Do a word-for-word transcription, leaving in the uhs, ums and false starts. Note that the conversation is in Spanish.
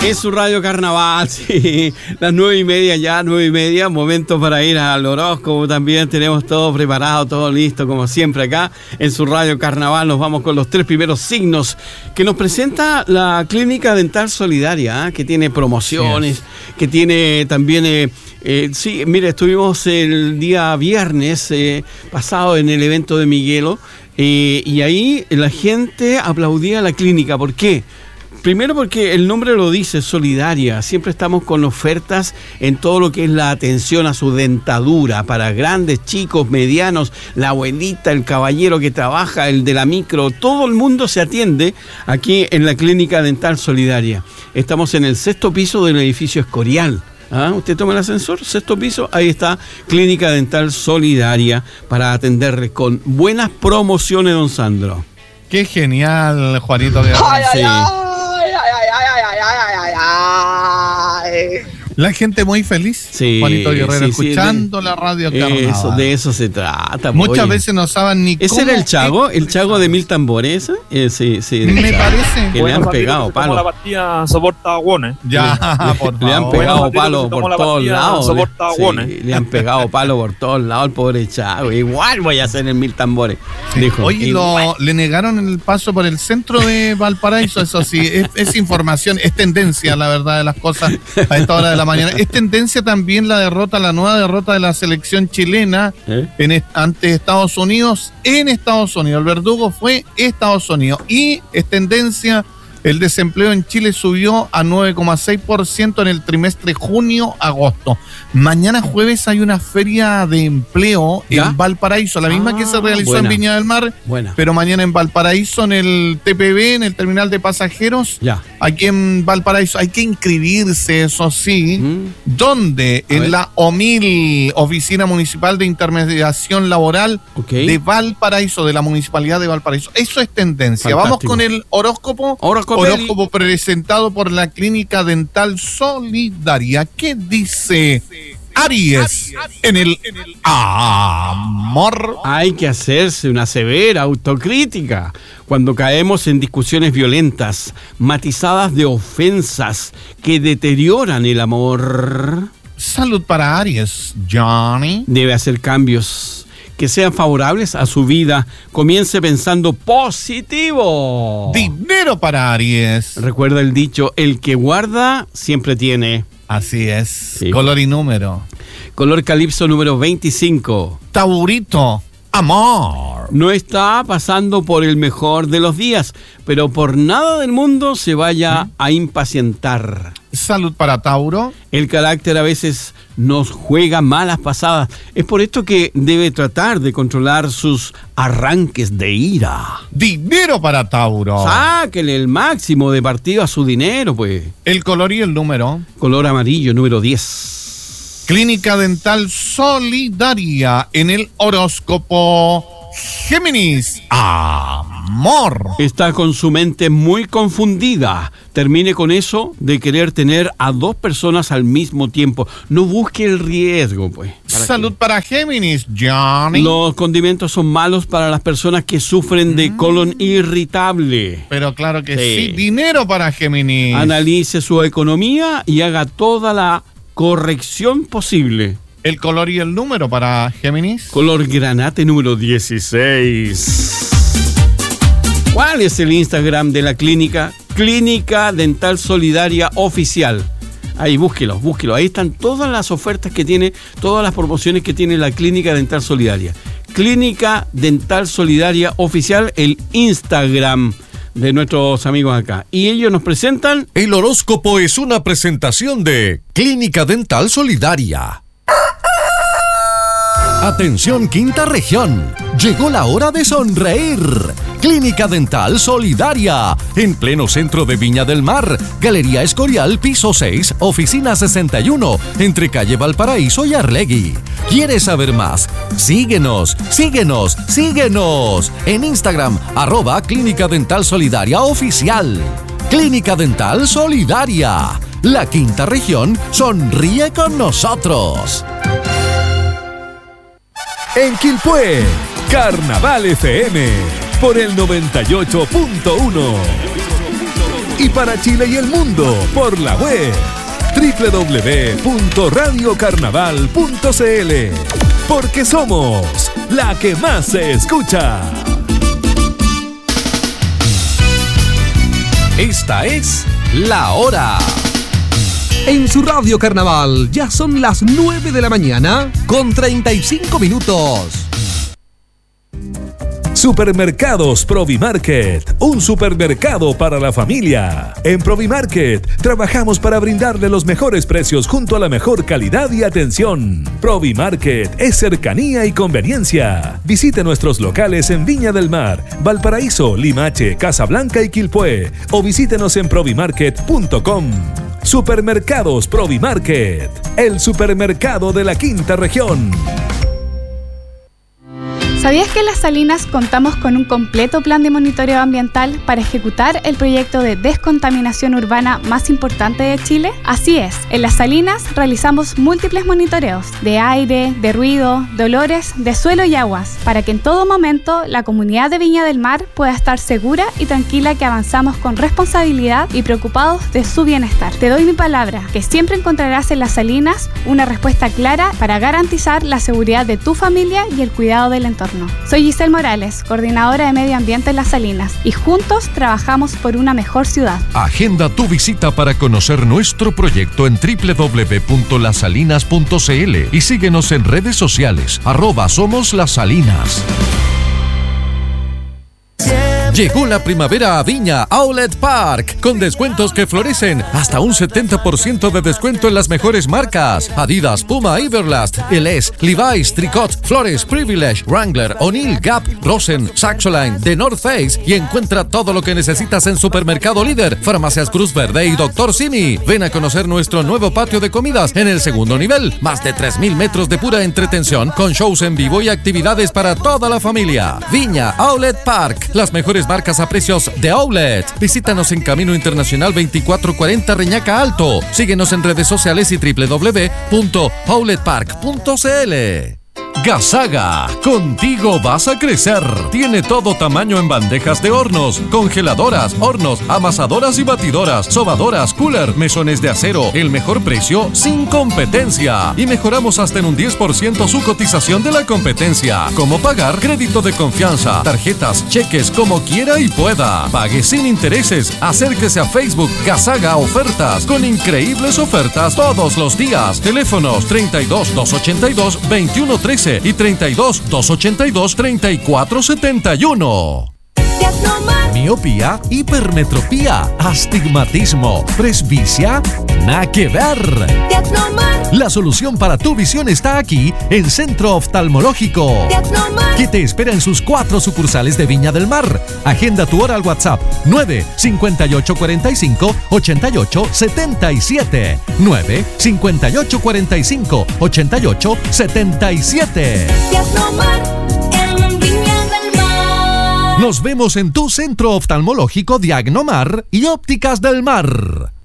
Es su radio Carnaval, sí. Las nueve y media ya, nueve y media. Momento para ir al horóscopo también. Tenemos todo preparado, todo listo, como siempre acá. En su radio Carnaval nos vamos con los tres primeros signos que nos presenta la Clínica Dental Solidaria, ¿eh? Que tiene promociones, sí, que tiene también... Eh, eh, sí, mire, estuvimos el día viernes eh, pasado en el evento de Miguelo eh, y ahí la gente aplaudía a la clínica. ¿Por qué? Primero porque el nombre lo dice, solidaria. Siempre estamos con ofertas en todo lo que es la atención a su dentadura, para grandes, chicos, medianos, la abuelita, el caballero que trabaja, el de la micro, todo el mundo se atiende aquí en la Clínica Dental Solidaria. Estamos en el sexto piso del edificio Escorial. ¿Ah? Usted toma el ascensor, sexto piso, ahí está Clínica Dental Solidaria para atenderle con buenas promociones, don Sandro. Qué genial, Juanito. Ay, sí. ay, ay, ay, ay, ay, ay, ay, ay. La gente muy feliz, sí, Juanito Guerrero, sí, escuchando sí, de, la radio Carnaval. Eso, de eso se trata. Muchas oye. veces no saben ni ¿Ese cómo... era el Chago? ¿El Chago de Mil Tambores? Eh, sí, sí. Me parece. Que bueno, le han pegado palo. La pastilla soporta aguones. Ya, por Le han pegado bueno, palo por todos lados. Soporta aguones. Sí, le han pegado palo por todos lados al pobre Chago. Igual voy a hacer el Mil Tambores. Sí. Dijo. Oye, lo, le negaron el paso por el centro de Valparaíso, eso sí, es, es información, es tendencia, la verdad de las cosas a esta hora de la mañana. Es tendencia también la derrota, la nueva derrota de la selección chilena ¿Eh? en, ante Estados Unidos, en Estados Unidos. El verdugo fue Estados Unidos. Y es tendencia, el desempleo en Chile subió a nueve coma seis por ciento en el trimestre junio-agosto. Mañana jueves hay una feria de empleo ¿Ya? en Valparaíso, la misma ah, que se realizó buena. en Viña del Mar, buena. pero mañana en Valparaíso, en el T P B, en el terminal de pasajeros, ya. aquí en Valparaíso. Hay que inscribirse, eso sí. Mm. ¿Dónde? A en ver. la O M I L, Oficina Municipal de Intermediación Laboral okay. de Valparaíso, de la Municipalidad de Valparaíso. Eso es tendencia. Fantástico. Vamos con el horóscopo. Horóscopo. Horóscopo presentado por la Clínica Dental Solidaria. ¿Qué dice Aries en el amor? Hay que hacerse una severa autocrítica cuando caemos en discusiones violentas, matizadas de ofensas que deterioran el amor. Salud para Aries, Johnny. Debe hacer cambios que sean favorables a su vida. Comience pensando positivo. Dinero para Aries. Recuerda el dicho, el que guarda siempre tiene. Así es. Sí. Color y número. Color calipso número veinticinco. Taurito, amor. No está pasando por el mejor de los días, pero por nada del mundo se vaya ¿Mm? a impacientar. Salud para Tauro. El carácter a veces nos juega malas pasadas. Es por esto que debe tratar de controlar sus arranques de ira. Dinero para Tauro. Sáquele el máximo de partido a su dinero, pues. El color y el número. Color amarillo, número diez. Clínica Dental Solidaria en el horóscopo Géminis, amor. Está con su mente muy confundida. Termine con eso de querer tener a dos personas al mismo tiempo. No busque el riesgo, pues. ¿Para Salud qué? Para Géminis, Johnny. Los condimentos son malos para las personas que sufren de mm. colon irritable. Pero claro que sí. sí. Dinero para Géminis. Analice su economía y haga toda la corrección posible. El color y el número para Géminis. Color granate número dieciséis. ¿Cuál es el Instagram de la clínica? Clínica Dental Solidaria Oficial. Ahí, búsquelo, búsquelo. Ahí están todas las ofertas que tiene, todas las promociones que tiene la Clínica Dental Solidaria. Clínica Dental Solidaria Oficial, el Instagram de nuestros amigos acá. Y ellos nos presentan... El horóscopo es una presentación de Clínica Dental Solidaria. Atención Quinta Región, llegó la hora de sonreír. Clínica Dental Solidaria, en pleno centro de Viña del Mar, Galería Escorial, piso seis, oficina sesenta y uno, entre calle Valparaíso y Arlegui. ¿Quieres saber más? Síguenos, síguenos, síguenos en Instagram, arroba Clínica Dental Solidaria Oficial. Clínica Dental Solidaria, la Quinta Región sonríe con nosotros. En Quilpué, Carnaval F M, por el noventa y ocho punto uno. y para Chile y el mundo por la web doble u doble u doble u punto radio carnaval punto c l, porque somos la que más se escucha. Esta es La Hora. En su radio carnaval ya son las nueve de la mañana con treinta y cinco minutos. Supermercados Provimarket, un supermercado para la familia. En Provimarket trabajamos para brindarle los mejores precios junto a la mejor calidad y atención. Provimarket es cercanía y conveniencia. Visite nuestros locales en Viña del Mar, Valparaíso, Limache, Casablanca y Quilpué o visítenos en provimarket punto com. Supermercados Provimarket, el supermercado de la quinta región. ¿Sabías que en Las Salinas contamos con un completo plan de monitoreo ambiental para ejecutar el proyecto de descontaminación urbana más importante de Chile? Así es, en Las Salinas realizamos múltiples monitoreos de aire, de ruido, de olores, de suelo y aguas, para que en todo momento la comunidad de Viña del Mar pueda estar segura y tranquila que avanzamos con responsabilidad y preocupados de su bienestar. Te doy mi palabra, que siempre encontrarás en Las Salinas una respuesta clara para garantizar la seguridad de tu familia y el cuidado del entorno. Soy Giselle Morales, coordinadora de Medio Ambiente en Las Salinas, y juntos trabajamos por una mejor ciudad. Agenda tu visita para conocer nuestro proyecto en doble u doble u doble u punto las salinas punto c l y síguenos en redes sociales, arroba Somos Las Salinas. Llegó la primavera a Viña Outlet Park, con descuentos que florecen, hasta un setenta por ciento de descuento en las mejores marcas: Adidas, Puma, Everlast, L S, Levi's, Tricot, Flores, Privilege, Wrangler, O'Neill, Gap, Rosen, Saxoline, The North Face, y encuentra todo lo que necesitas en Supermercado Líder, Farmacias Cruz Verde y Doctor Simi. Ven a conocer nuestro nuevo patio de comidas en el segundo nivel, más de tres mil metros de pura entretención, con shows en vivo y actividades para toda la familia. Viña Outlet Park, las mejores marcas a precios de outlet. Visítanos en Camino Internacional veinticuatro cuarenta Reñaca Alto. Síguenos en redes sociales y doble u doble u doble u punto outlet park punto c l. Gasaga, contigo vas a crecer. Tiene todo tamaño en bandejas de hornos, congeladoras, hornos, amasadoras y batidoras, sobadoras, cooler, mesones de acero. El mejor precio sin competencia. Y mejoramos hasta en un diez por ciento su cotización de la competencia. ¿Cómo pagar? Crédito de confianza, tarjetas, cheques, como quiera y pueda. Pague sin intereses. Acérquese a Facebook Gasaga Ofertas, con increíbles ofertas todos los días. Teléfonos treinta y dos, doscientos ochenta y dos, veintiuno trece y treinta y dos, doscientos ochenta y dos, treinta y cuatro setenta y uno. Miopía, hipermetropía, astigmatismo, presbicia, nada que ver. La solución para tu visión está aquí en Centro Oftalmológico, que te espera en sus cuatro sucursales de Viña del Mar. Agenda tu hora al WhatsApp nueve cincuenta y ocho cuarenta y cinco, ochenta y ocho setenta y siete. nueve cincuenta y ocho cuarenta y cinco, ochenta y ocho setenta y siete. Nos vemos en tu centro oftalmológico Diagnomar y Ópticas del Mar.